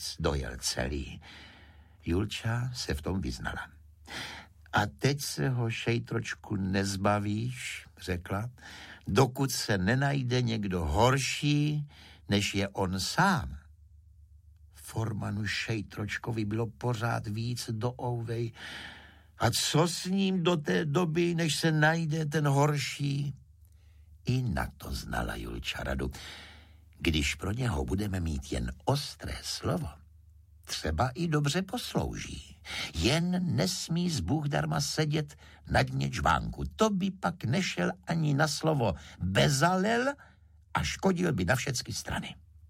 nakonec dojel celý. Julča se v tom vyznala. A teď se ho, šejtročku, nezbavíš, řekla, dokud se nenajde někdo horší, než je on sám. Formanu Šejtročkovi bylo pořád víc do ouvej. A co s ním do té doby, než se najde ten horší? I na to znala Julča radu. Když pro něho budeme mít jen ostré slovo, třeba i dobře poslouží. Jen nesmí zbůh darma sedět na dně čbánku. To by pak nešel ani na slovo bezalel a škodil by na všechny strany.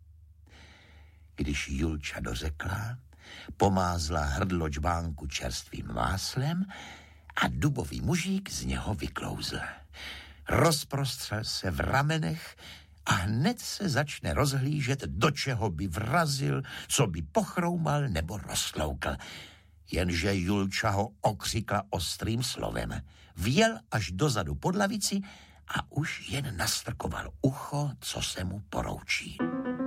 Když Julča dořekla, pomázla hrdlo čbánku čerstvým máslem a dubový mužík z něho vyklouzl. Rozprostřel se v ramenech a hned se začne rozhlížet, do čeho by vrazil, co by pochroumal nebo roztloukl. Jenže Julča ho okřikla ostrým slovem. Vjel až dozadu pod lavici a už jen nastrkoval ucho, co se mu poroučí.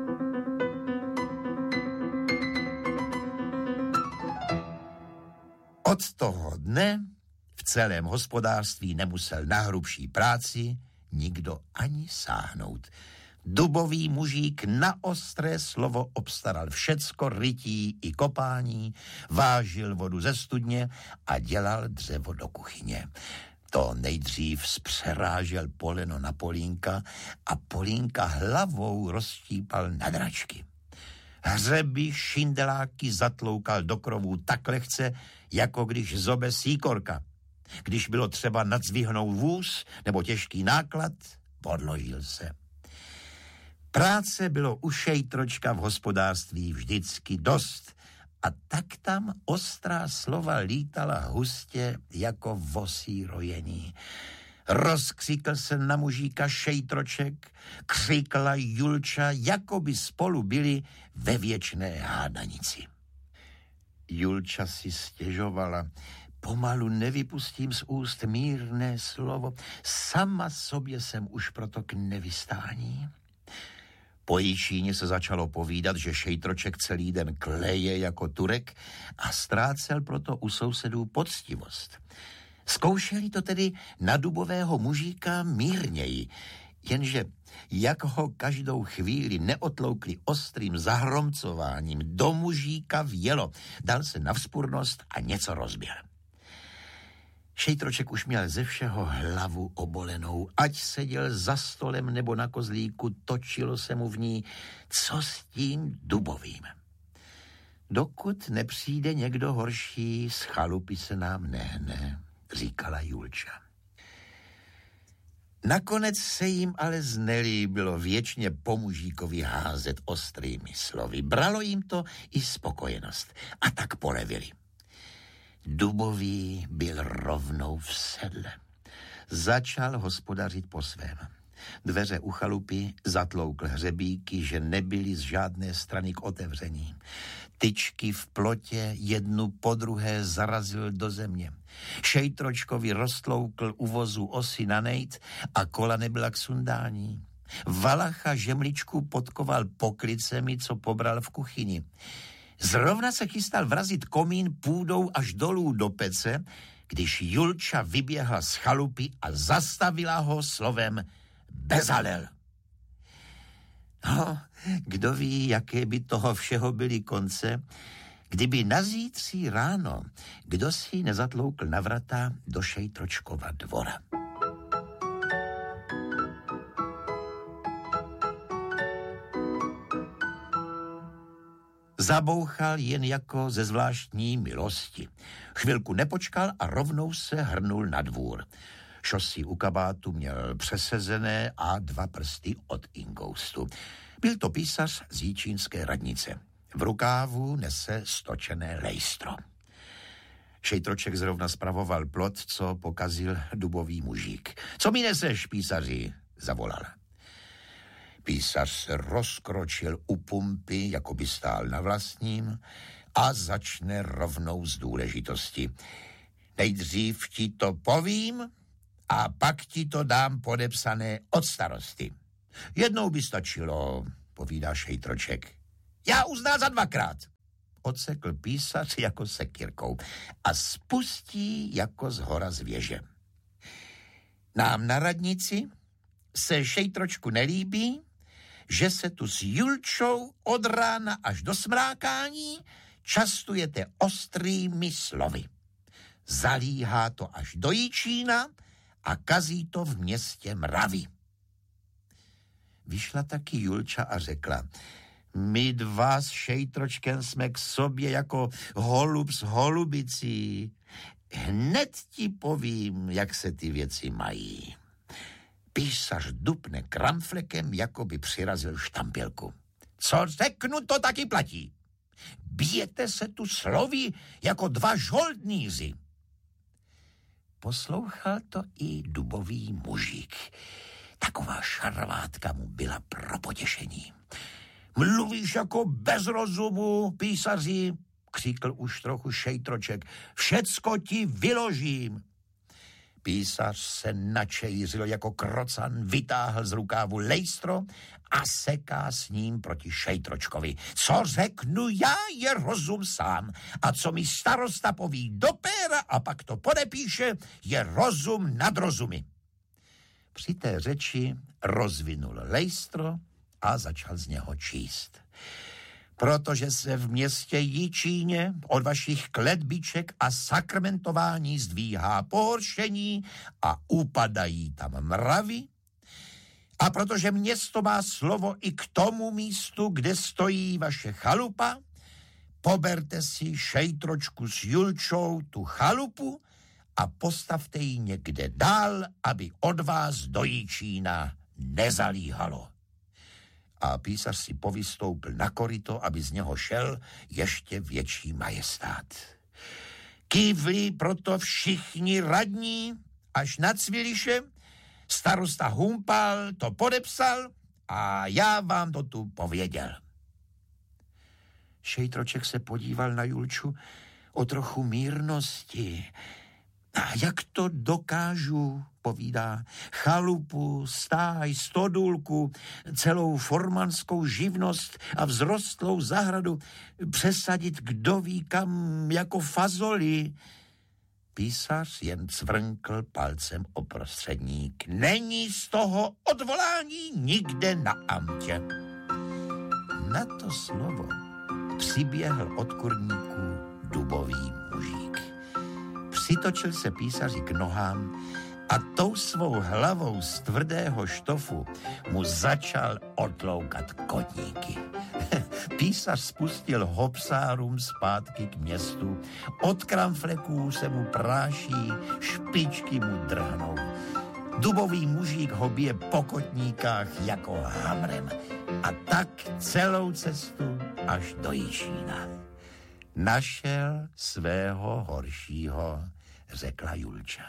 Od toho dne v celém hospodářství nemusel na hrubší práci nikdo ani sáhnout. Dubový mužík na ostré slovo obstaral všecko, rytí i kopání, vážil vodu ze studně a dělal dřevo do kuchyně. To nejdřív zpřerážel poleno na Polínka a Polínka hlavou rozštípal na dračky. Hřeby, šindeláky zatloukal do krovů tak lehce, jako když zobe síkorka. Když bylo třeba nadzvihnout vůz nebo těžký náklad, podložil se. Práce bylo u Šejtročka v hospodářství vždycky dost a tak tam ostrá slova lítala hustě jako vosí rojení. Rozkřikl se na mužíka Šejtroček, křikla Julča, jako by spolu byli ve věčné hádanici. Julča si stěžovala, pomalu nevypustím z úst mírné slovo, sama sobě jsem už proto k nevystání. Po Jičíně se začalo povídat, že Šejtroček celý den kleje jako Turek a ztrácel proto u sousedů poctivost. Zkoušeli to tedy na dubového mužíka mírněji, jenže jak ho každou chvíli neotloukli ostrým zahromcováním, do mužíka vjelo, dal se na vzpurnost a něco rozbil. Šejtroček už měl ze všeho hlavu obolenou, ať seděl za stolem nebo na kozlíku, točilo se mu v ní, co s tím dubovým. Dokud nepřijde někdo horší, z chalupy se nám nehne, říkala Julča. Nakonec se jim ale znelíbilo věčně po mužíkovi házet ostrými slovy. Bralo jim to i spokojenost a tak polevili. Dubový byl rovnou v sedle. Začal hospodařit po svém. Dveře u chalupy zatloukl hřebíky, že nebyly z žádné strany k otevření. Tyčky v plotě jednu po druhé zarazil do země. Šejtročkovi roztloukl u vozu osy na nejt a kola nebyla k sundání. Valacha žemličku podkoval poklicemi, co pobral v kuchyni. Zrovna se chystal vrazit komín půdou až dolů do pece, když Julča vyběhla z chalupy a zastavila ho slovem bezalel. No, kdo ví, jaké by toho všeho byly konce, kdyby na zítří ráno kdo si nezatloukl na vrata do Šejtročkova dvora. Zabouchal jen jako ze zvláštní milosti. Chvilku nepočkal a rovnou se hrnul na dvůr. Šosy u kabátu měl přesezené a 2 prsty od inkoustu. Byl to písař z jičínské radnice. V rukávu nese stočené lejstro. Šejtroček zrovna spravoval plot, co pokazil dubový mužík. Co mi neseš, písaři? Zavolal. Písař se rozkročil u pumpy, jako by stál na vlastním, a začne rovnou z důležitosti. Nejdřív ti to povím a pak ti to dám podepsané od starosty. Jednou by stačilo, povídá Šejtroček. Já uznal za 2krát. odsekl písař jako sekyrkou a spustí jako zhora z věže. Nám na radnici se šejtročku nelíbí, že se tu s Julčou od rána až do smrákání častujete ostrými slovy. Zalíhá to až do Jičína a kazí to v městě mravy. Vyšla taky Julča a řekla: my dva s šejtročkem jsme k sobě jako holub s holubicí. Hned ti povím, jak se ty věci mají. Písař dupne kramflekem, jako by přirazil štampělku. Co řeknu, to taky platí. Bijete se tu slovy jako dva žoldníři. Poslouchal to i dubový mužík. Taková šarvátka mu byla pro potěšení. Mluvíš jako bez rozumu, písaři, křikl už trochu šejtroček. Všecko ti vyložím. Písař se načejřil jako krocan, vytáhl z rukávu lejstro a seká s ním proti šejtročkovi. Co řeknu já, je rozum sám. A co mi starosta poví do péra a pak to podepíše, je rozum nad rozumy. Při té řeči rozvinul lejstro a začal z něho číst. Protože se v městě Jičíně od vašich kletbiček a sakramentování zdvíhá pohoršení a upadají tam mravy, a protože město má slovo i k tomu místu, kde stojí vaše chalupa, poberte si šejtročku s Julčou tu chalupu a postavte ji někde dál, aby od vás do Jičína nezalíhalo. A písař si povystoupil na koryto, aby z něho šel ještě větší majestát. Kývli proto všichni radní až na Cviliše, starosta Humpal to podepsal a já vám to tu pověděl. Šejtroček se podíval na Julču o trochu mírnosti. A jak to dokážu, povídá, chalupu, stáj, stodůlku, celou formanskou živnost a vzrostlou zahradu přesadit kdo ví kam jako fazoli. Písař jen cvrnkl palcem o prostředník. Není z toho odvolání nikde na amtě. Na to slovo přiběhl od kurníku dubový mužík. Přitočil se písaři k nohám a tou svou hlavou z tvrdého štofu mu začal otloukat kotníky. Písař spustil hopsárům zpátky k městu. Od kramfleků se mu práší, špičky mu drhnou. Dubový mužík ho bije po kotníkách jako hamrem. A tak celou cestu až do Jičína. Našel svého horšího, řekla Julča.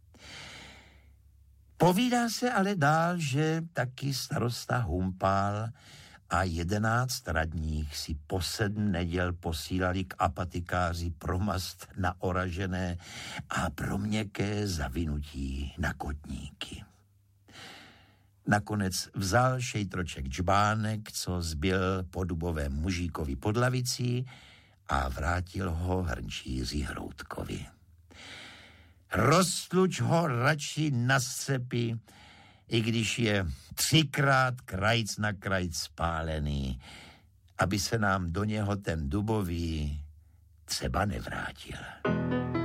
Povídá se ale dál, že taky starosta Humpal a 11 radních si po 7 neděl posílali k apatikáři pro mast na oražené a pro měkké zavinutí na kotníky. Nakonec vzal šejtroček džbánek, co zbyl po dubovém mužíkovi pod lavicí, a vrátil ho hrnčíři Hroutkovi. Roztluč ho radši na střepy, i když je 3krát krajc na krajc spálený, aby se nám do něho ten dubový třeba nevrátil.